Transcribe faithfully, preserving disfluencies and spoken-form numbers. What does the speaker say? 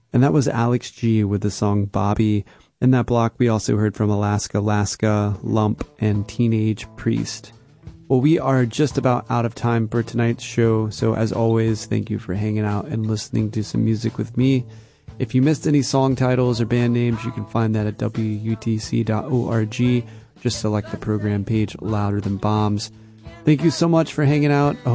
And that was Alex G with the song Bobby. In that block, we also heard from Alaska Alaska, Lump, and Teenage Priest. Well, we are just about out of time for tonight's show, so as always, thank you for hanging out and listening to some music with me. If you missed any song titles or band names, you can find that at W U T C dot org. Just select the program page, Louder Than Bombs. Thank you so much for hanging out.